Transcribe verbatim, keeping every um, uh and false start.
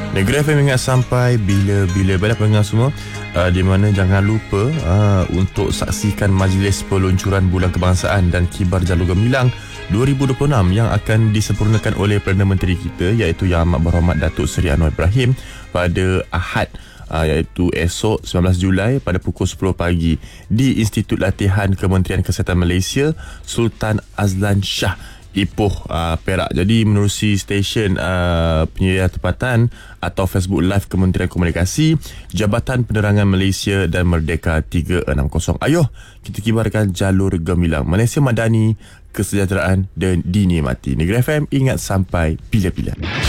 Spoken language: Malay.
Negeri F M ingat sampai bila-bila. Baiklah pendengar semua, uh, di mana jangan lupa uh, untuk saksikan majlis peluncuran Bulan Kebangsaan dan Kibar Jalur Gemilang dua ribu dua puluh enam yang akan disempurnakan oleh Perdana Menteri kita, iaitu Yang Amat Berhormat Datuk Seri Anwar Ibrahim, pada Ahad, Uh, iaitu esok sembilan belas Julai pada pukul sepuluh pagi di Institut Latihan Kementerian Kesihatan Malaysia Sultan Azlan Shah, Ipoh, uh, Perak. Jadi menerusi stesen uh, penyedia tempatan atau Facebook Live Kementerian Komunikasi, Jabatan Penerangan Malaysia dan Merdeka tiga enam kosong. Ayuh kita kibarkan jalur gemilang Malaysia Madani, kesejahteraan dan dinikmati. Negeri F M ingat sampai bila-bila.